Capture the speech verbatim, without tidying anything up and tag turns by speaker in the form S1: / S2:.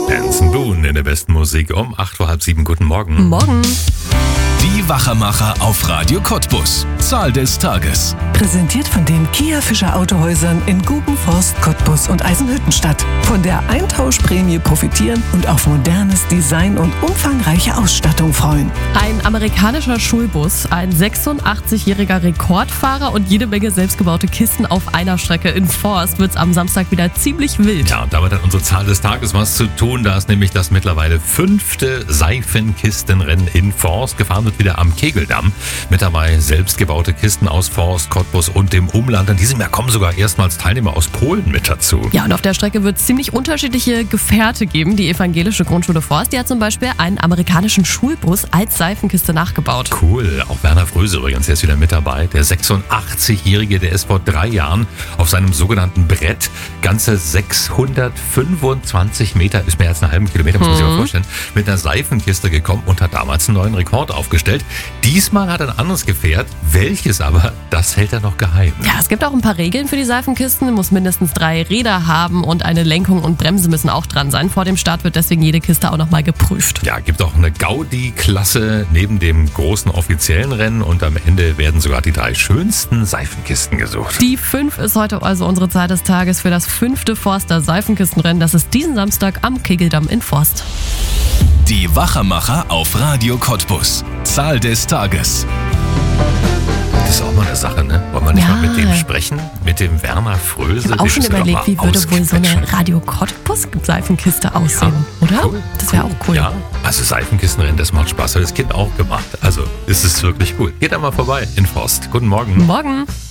S1: Anson Boone in der besten Musik um acht vor halb sieben. Guten Morgen.
S2: Morgen.
S3: Die Wachermacher auf Radio Cottbus. Zahl des Tages.
S4: Präsentiert von den Kia Fischer Autohäusern in Gubenforst, Cottbus und Eisenhüttenstadt. Von der Eintauschprämie profitieren und auf modernes Design und umfangreiche Ausstattung freuen.
S2: Ein amerikanischer Schulbus, ein sechsundachtzigjähriger Rekordfahrer und jede Menge selbstgebaute Kisten auf einer Strecke. In Forst wird's am Samstag wieder ziemlich wild.
S1: Ja, und damit hat unsere Zahl des Tages was zu tun. Da ist nämlich das mittlerweile fünfte Seifenkistenrennen in Forst. Gefahren wird wieder am Kegeldamm. Mit dabei selbstgebaute Kisten aus Forst, Cottbus und dem Umland. In diesem Jahr kommen sogar erstmals Teilnehmer aus Polen mit dazu.
S2: Ja, und auf der Strecke wird es ziemlich unterschiedliche Gefährte geben. Die evangelische Grundschule Forst, die hat zum Beispiel einen amerikanischen Schulbus als Seifenkiste nachgebaut.
S1: Cool. Auch Werner Fröse übrigens, der ist wieder mit dabei. Der sechsundachtzigjährige, der ist vor drei Jahren auf seinem sogenannten Brett ganze sechshundertfünfundzwanzig Meter, ist mehr als einen halben Kilometer, muss man sich mal vorstellen, mit einer Seifenkiste gekommen und hat damals einen neuen Rekord aufgestellt. Diesmal hat er ein anderes Gefährt. Welches aber, das hält er noch geheim.
S2: Ja, es gibt auch ein paar Regeln für die Seifenkisten. Es muss mindestens drei Räder haben und eine Lenkung und Bremse müssen auch dran sein. Vor dem Start wird deswegen jede Kiste auch nochmal geprüft.
S1: Ja, gibt auch eine Gaudi-Klasse neben dem großen offiziellen Rennen und am Ende werden sogar die drei schönsten Seifenkisten gesucht.
S2: Die fünf ist heute also unsere Zahl des Tages für das fünfte Forster Seifenkistenrennen. Das ist diesen Samstag am Kegeldamm in Forst.
S3: Die Wachermacher auf Radio Cottbus. Zahl des Tages.
S1: Das ist auch mal eine Sache, ne? Wollen wir nicht
S2: Ja.
S1: mal mit dem sprechen? Mit dem Werner Fröse?
S2: Ich habe auch
S1: Den
S2: schon
S1: müssen wir doch
S2: überlegt,
S1: mal
S2: wie würde wohl so eine
S1: ausquetschen.
S2: Radio Cottbus Seifenkiste aussehen, oder?
S1: Cool.
S2: Das wäre auch cool.
S1: Ja, also Seifenkistenrennen, das macht Spaß. Hat das Kind auch gemacht. Also ist es wirklich cool. Geht einmal vorbei in Forst. Guten Morgen.
S2: Morgen.